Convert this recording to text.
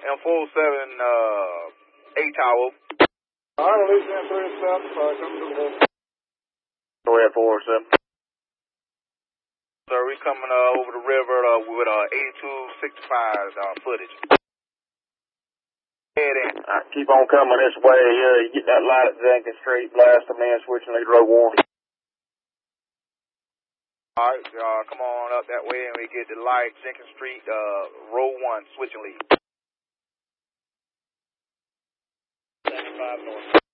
M47, 8 Tower. All right, Louisiana 37, coming to the hood. Go ahead, 407. Sir, we coming over the river with 8265 footage. Head in. Keep on coming this way. You get that light at Jenkins Street, blast them in, switching lead road 1. Alright, come on up that way and we get the light, Jenkins Street, row 1, switching lead. 75 north.